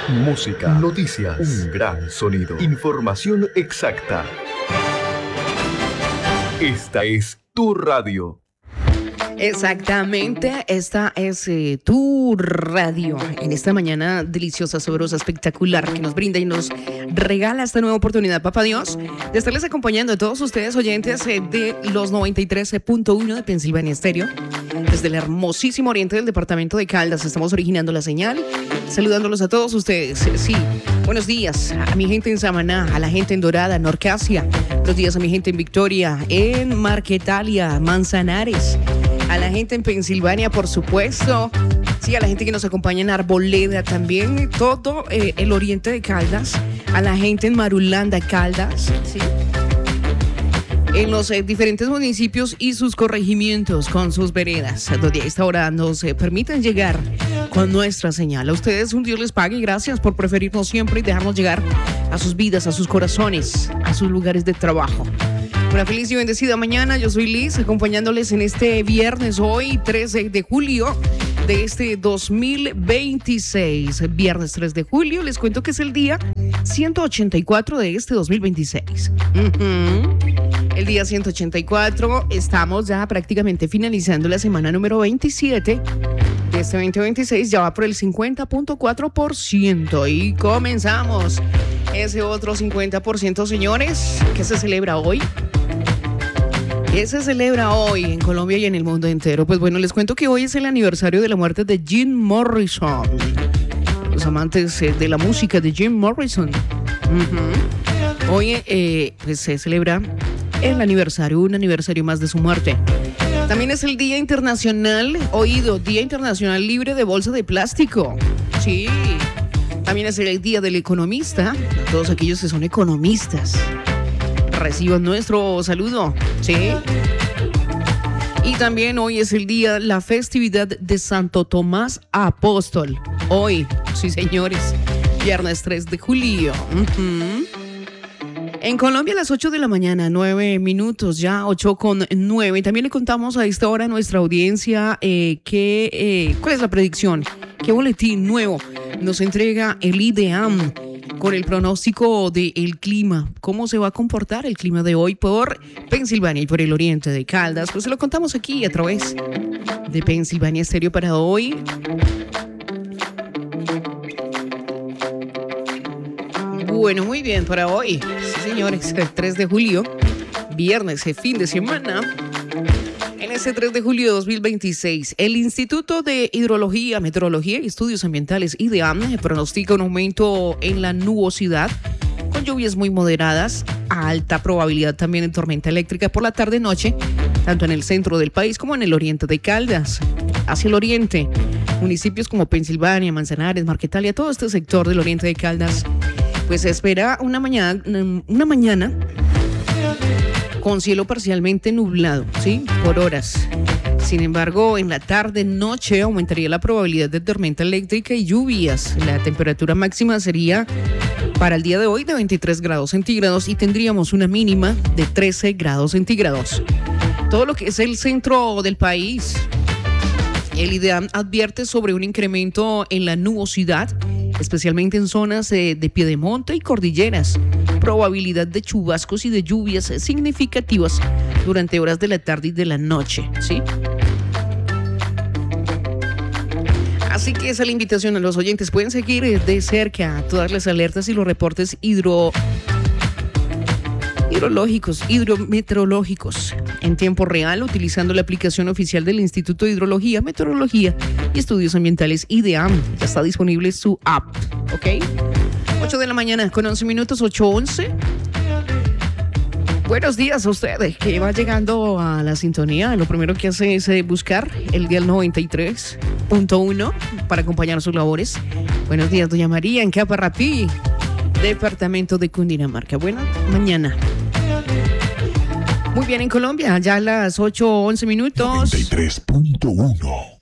Música, noticias, un gran sonido, información exacta. Esta es tu radio. Exactamente, esta es tu radio en esta mañana deliciosa, sabrosa, espectacular que nos brinda y nos regala esta nueva oportunidad, Papá Dios, de estarles acompañando a todos ustedes oyentes de los 93.1 de Pensilvania Estéreo. Desde el hermosísimo oriente del departamento de Caldas estamos originando la señal, saludándolos a todos ustedes. Sí, buenos días a mi gente en Samaná, a la gente en Dorada, Norcasia. Buenos días a mi gente en Victoria, en Marquetalia, Manzanares. A la gente en Pensilvania, por supuesto. Sí, a la gente que nos acompaña en Arboleda también. Todo el oriente de Caldas. A la gente en Marulanda, Caldas. Sí. En los diferentes municipios y sus corregimientos con sus veredas, donde a esta hora nos permiten llegar con nuestra señal. A ustedes un Dios les pague y gracias por preferirnos siempre y dejarnos llegar a sus vidas, a sus corazones, a sus lugares de trabajo. Una feliz y bendecida mañana, yo soy Liz, acompañándoles en este viernes, hoy 13 de julio de este 2026. Viernes 3 de julio, les cuento que es el día 184 de este 2026. El día 184, estamos ya prácticamente finalizando la semana número 27 de este 2026, ya va por el 50.4% y comenzamos ese otro 50%, señores, que se celebra hoy. ¿Qué se celebra hoy en Colombia y en el mundo entero? Pues bueno, les cuento que hoy es el aniversario de la muerte de Jim Morrison. Los amantes de la música de Jim Morrison. Hoy pues se celebra el aniversario, un aniversario más de su muerte. También es el Día Internacional, Día Internacional Libre de Bolsa de Plástico. Sí. También es el Día del Economista, a todos aquellos que son economistas. Reciban nuestro saludo, ¿sí? Y también hoy es el día, la festividad de Santo Tomás Apóstol. Hoy, sí señores, viernes 3 de julio. En Colombia a las 8 de la mañana, 9 minutos, ya 8:09. También le contamos a esta hora a nuestra audiencia cuál es la predicción, qué boletín nuevo nos entrega el IDEAM con el pronóstico del clima. ¿Cómo se va a comportar el clima de hoy por Pensilvania y por el oriente de Caldas? Pues se lo contamos aquí a través de Pensilvania Estéreo para hoy. Bueno, muy bien, para hoy, sí señores, el 3 de julio, viernes, fin de semana. En ese 3 de julio de 2026, el Instituto de Hidrología, Meteorología y Estudios Ambientales, IDEAM, pronostica un aumento en la nubosidad, con lluvias muy moderadas, a alta probabilidad también en tormenta eléctrica por la tarde-noche, tanto en el centro del país como en el oriente de Caldas. Hacia el oriente, municipios como Pensilvania, Manzanares, Marquetalia, todo este sector del oriente de Caldas, pues se espera una mañana con cielo parcialmente nublado, ¿sí? Por horas. Sin embargo, en la tarde-noche aumentaría la probabilidad de tormenta eléctrica y lluvias. La temperatura máxima sería para el día de hoy de 23 grados centígrados y tendríamos una mínima de 13 grados centígrados. Todo lo que es el centro del país, el IDEAM advierte sobre un incremento en la nubosidad, especialmente en zonas de piedemonte y cordilleras. Probabilidad de chubascos y de lluvias significativas durante horas de la tarde y de la noche, ¿sí? Así que esa es la invitación a los oyentes. Pueden seguir de cerca todas las alertas y los reportes hidrometeorológicos en tiempo real, utilizando la aplicación oficial del Instituto de Hidrología, Meteorología y Estudios Ambientales IDEAM. Ya está disponible su app, ¿ok? 8 de la mañana con 11 minutos, 8:11. Buenos días a ustedes que va llegando a la sintonía. Lo primero que hace es buscar el dial 93.1 para acompañar sus labores. Buenos días, doña María, en Caparratí, departamento de Cundinamarca. Buena mañana. Muy bien, en Colombia, ya a las 8:11 minutos. 93.1